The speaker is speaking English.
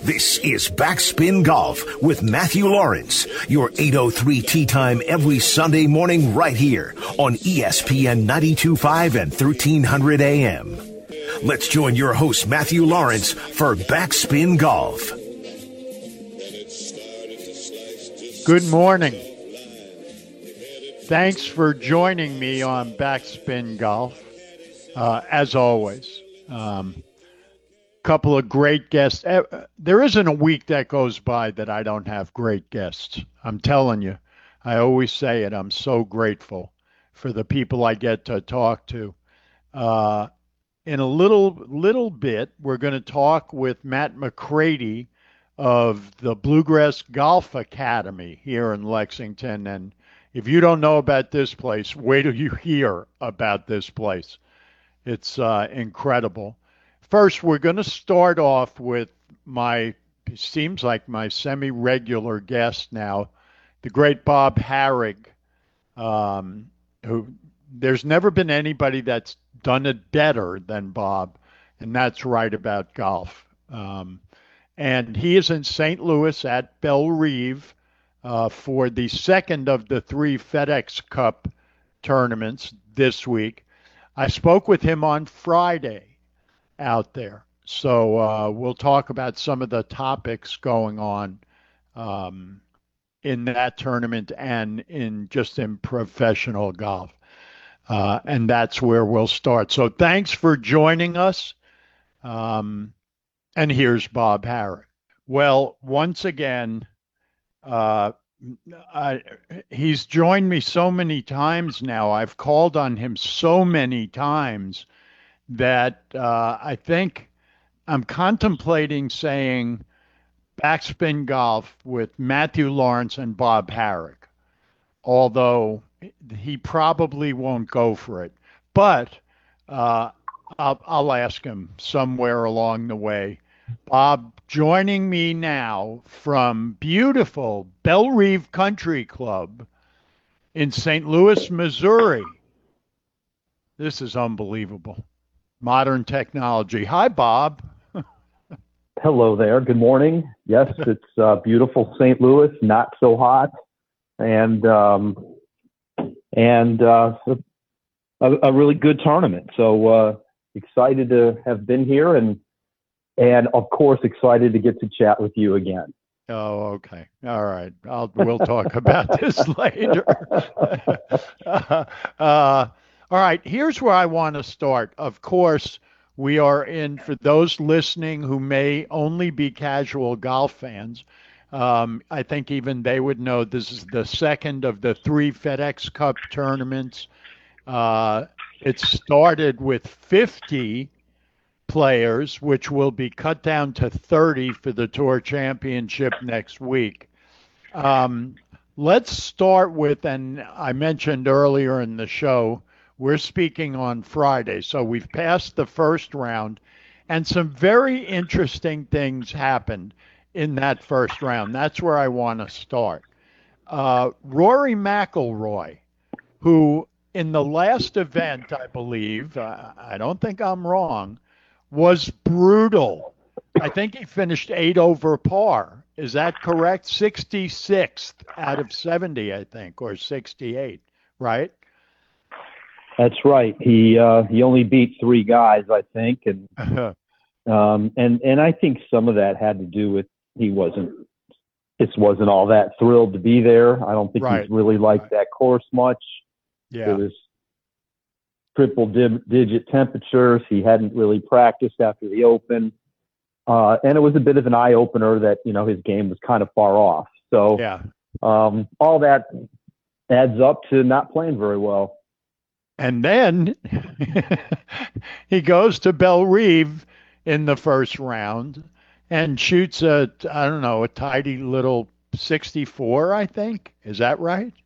This is Backspin Golf with Matthew Lawrence, your 8:03 tee time every Sunday morning right here on ESPN 92.5 and 1300 AM. Let's join your host, Matthew Lawrence, for Backspin Golf. Good morning. Thanks for joining me on Backspin Golf. As always, couple of great guests. There isn't a week that goes by that I don't have great guests. I'm telling you, I always say it. I'm so grateful for the people I get to talk to. In a little bit, we're going to talk with Matt McCready of the Bluegrass Golf Academy here in Lexington. And if you don't know about this place, wait till you hear about this place. It's incredible. First, we're going to start off with seems like my semi-regular guest now, the great Bob Harig, who there's never been anybody that's done it better than Bob, and that's right about golf. And he is in St. Louis at Bellerive for the second of the three FedEx Cup tournaments this week. I spoke with him on Friday out there. So we'll talk about some of the topics going on in that tournament and in professional golf. And that's where we'll start. So thanks for joining us. And here's Bob Harig. Well, once again, he's joined me so many times now. I've called on him so many times that I think I'm contemplating saying Backspin Golf with Matthew Lawrence and Bob Harig, although he probably won't go for it. But I'll ask him somewhere along the way. Bob, joining me now from beautiful Bellerive Country Club in St. Louis, Missouri. This is unbelievable. Modern technology. Hi, Bob. Hello there. Good morning. Yes, it's beautiful St. Louis, not so hot, and a really good tournament. So excited to have been here, and of course excited to get to chat with you again. Oh, okay. All right. We'll talk about this later. All right, here's where I want to start. Of course, we are in, for those listening who may only be casual golf fans, I think even they would know this is the second of the three FedEx Cup tournaments. It started with 50 players, which will be cut down to 30 for the Tour Championship next week. Let's start with, and I mentioned earlier in the show, we're speaking on Friday, so we've passed the first round, and some very interesting things happened in that first round. That's where I want to start. Rory McIlroy, who in the last event, I believe, I don't think I'm wrong, was brutal. I think he finished 8 over par. Is that correct? 66th out of 70, I think, or 68, right? That's right. He only beat 3 guys, I think, and I think some of that had to do with he wasn't all that thrilled to be there. I don't think he's really liked that course much. Yeah. It was triple-digit temperatures. He hadn't really practiced after the Open, and it was a bit of an eye opener that his game was kind of far off. So yeah. All that adds up to not playing very well. And then he goes to Bellerive in the first round and shoots a tidy little 64, I think. Is that right?